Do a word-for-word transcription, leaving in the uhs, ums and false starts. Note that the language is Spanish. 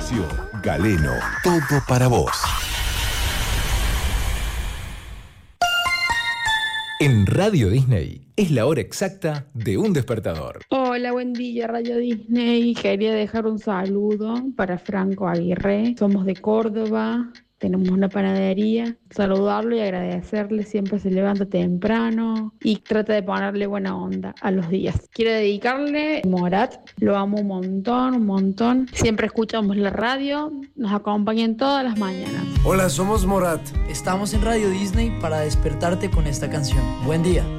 Horacio, Galeno, todo para vos. En Radio Disney es la hora exacta de un despertador. Hola, buen día, Radio Disney. Quería dejar un saludo para Franco Aguirre. Somos de Córdoba, tenemos una panadería. Saludarlo y agradecerle. Siempre se levanta temprano y trata de ponerle buena onda a los días. Quiero dedicarle a Morat. Lo amo un montón, un montón. Siempre escuchamos la radio. Nos acompañan todas las mañanas. Hola, somos Morat. Estamos en Radio Disney para despertarte con esta canción. Buen día.